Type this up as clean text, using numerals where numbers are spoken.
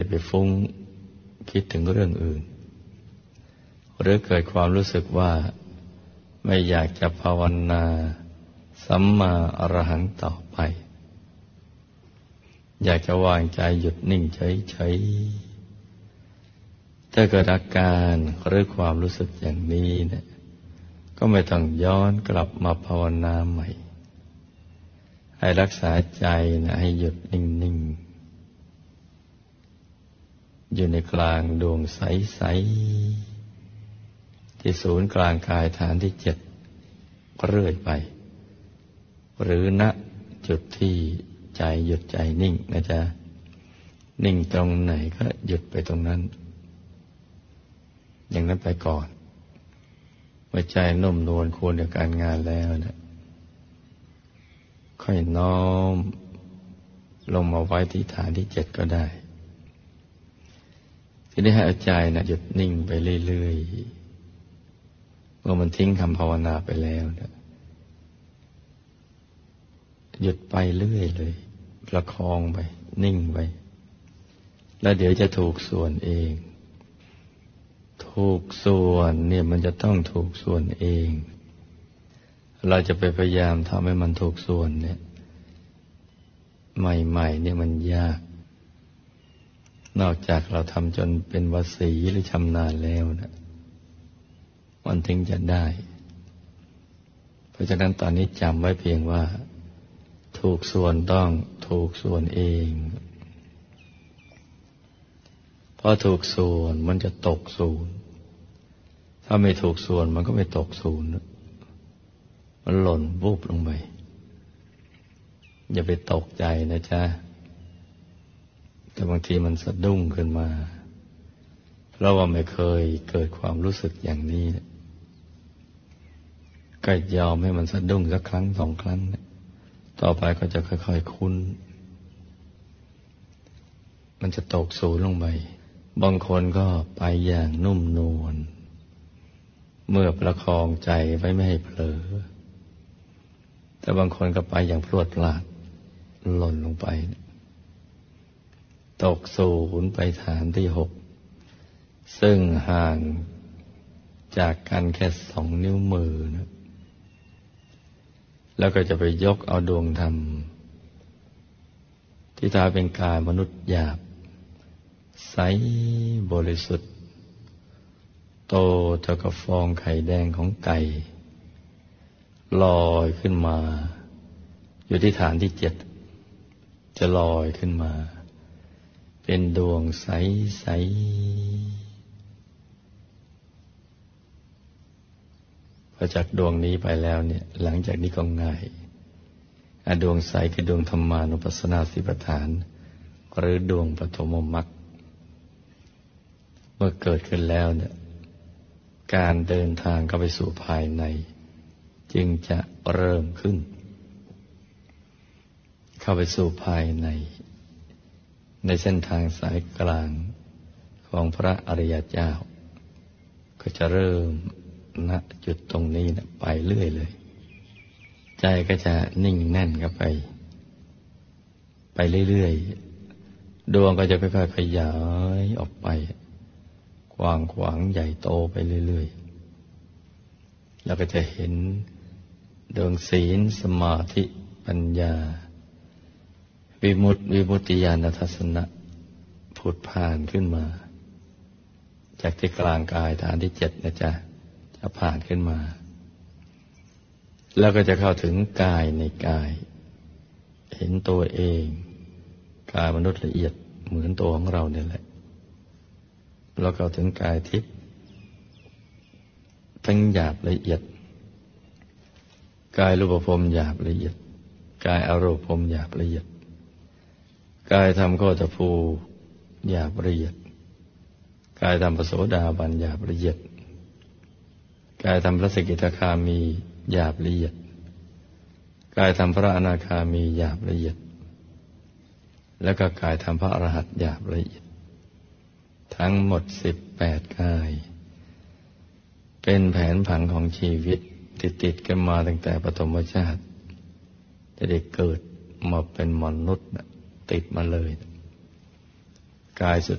ไปฟุ้งคิดถึงเรื่องอื่นหรือเกิดความรู้สึกว่าไม่อยากจะภาวนาสัมมาอรหังต่อไปอยากจะวางใจหยุดนิ่งเฉยๆถ้าเกิดอาการหรือความรู้สึกอย่างนี้เนี่ยก็ไม่ต้องย้อนกลับมาภาวนาใหม่ให้รักษาใจนะให้หยุดนิ่งๆอยู่ในกลางดวงใสๆที่ศูนย์กลางกายฐานที่7เรื่อยไปหรือณจุดที่ใจหยุดใจนิ่งนะจ๊ะนิ่งตรงไหนก็หยุดไปตรงนั้นอย่างนั้นไปก่อนเมื่อใจนุ่มนวลควรกับการงานแล้วนะค่อยน้อมลงมาไว้ที่ฐานที่7ก็ได้ทีนี้ให้ใจนะหยุดนิ่งไปเรื่อยๆเมื่อมันทิ้งคำภาวนาไปแล้วนะหยุดไปเรื่อยเลยประคองไปนิ่งไปแล้วเดี๋ยวจะถูกส่วนเองถูกส่วนเนี่ยมันจะต้องถูกส่วนเองเราจะไปพยายามทำให้มันถูกส่วนเนี่ยใหม่ๆเนี่ยมันยากนอกจากเราทำจนเป็นวสีหรือชำนาญแล้วนะมันถึงจะได้เพราะฉะนั้นตอนนี้จำไว้เพียงว่าถูกส่วนต้องถูกส่วนเองพอถูกส่วนมันจะตกศูนย์ถ้าไม่ถูกส่วนมันก็ไม่ตกศูนย์มันหล่นวูบลงไปอย่าไปตกใจนะจ๊ะแต่บางทีมันสะดุ้งขึ้นมาเพราะว่าไม่เคยเกิดความรู้สึกอย่างนี้ก็ยอมให้มันสะดุ้งสักครั้งสองครั้งต่อไปก็จะค่อยๆคุ้นมันจะตกศูนย์ลงไปบางคนก็ไปอย่างนุ่มนวลเมื่อประคองใจไว้ไม่ให้เผลอแต่บางคนก็ไปอย่างพรวดพลาดหล่นลงไปตกศูนย์ไปฐานที่6ซึ่งห่างจากกันแค่2 นิ้วมือนะแล้วก็จะไปยกเอาดวงธรรมที่ตาเป็นกายมนุษย์หยาบใสบริสุทธิ์โตเท่ากับฟองไข่แดงของไก่ลอยขึ้นมาอยู่ที่ฐานที่7จะลอยขึ้นมาเป็นดวงใสๆพอจากดวงนี้ไปแล้วเนี่ยหลังจากนี้ก็ง่ายดวงใสคือดวงธรรมานุปัสสนาสติปัฏฐานหรือดวงปฐมมรรคเมื่อเกิดขึ้นแล้วเนี่ยการเดินทางเข้าไปสู่ภายในจึงจะเริ่มขึ้นเข้าไปสู่ภายในเส้นทางสายกลางของพระอริยเจ้าก็จะเริ่มณจุดตรงนี้นะไปเรื่อยเลยใจก็จะนิ่งแน่นเข้าไปเรื่อยๆดวงก็จะค่อยๆขยายออกไปกว้างขวางใหญ่โตไปเรื่อยๆแล้วก็จะเห็นดวงศีลสมาธิปัญญาวิมุตติญาณทัศนะผุดผ่านขึ้นมาจากที่กลางกายฐานที่7นะจ๊ะจะผ่านขึ้นมาแล้วก็จะเข้าถึงกายในกายเห็นตัวเองกายมนุษย์ละเอียดเหมือนตัวของเราเนี่ยแหละแล้วเข้าถึงกายทิพย์ทั้งหยาบละเอียดกายรูปภพหยาบละเอียดกายอรูปภพหยาบละเอียดกายธรรมโคตภูหยาบละเอียดกายธรรมปโสดาบันหยาบละเอียดกายธรรมพระสกิทาคามีหยาบละเอียดกายธรรมพระอนาคามีหยาบละเอียดแล้วก็กายธรรมพระอรหันต์หยาบละเอียดทั้งหมด18กายเป็นแผนผังของชีวิตติดกันมาตั้งแต่ปฐมชาติจะได้เกิดมาเป็นมนุษย์ติดมาเลยกายสุด